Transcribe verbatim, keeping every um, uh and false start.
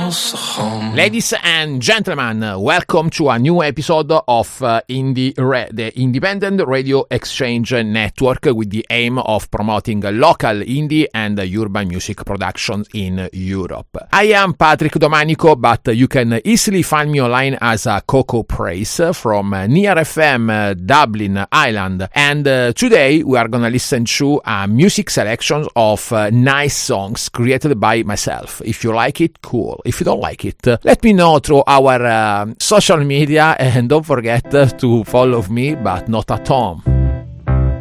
close home. Ladies and gentlemen, welcome to a new episode of uh, Indie Re- the Independent Radio Exchange Network, with the aim of promoting local indie and urban music productions in Europe. I am Patrick Domanico, but you can easily find me online as uh, Coco Praise from uh, Near F M, uh, Dublin, Ireland. And uh, today we are going to listen to a music selection of uh, nice songs created by myself. If you like it, cool. If you don't like it, uh, let me know through our uh, social media, and don't forget uh, to follow me, but not at home.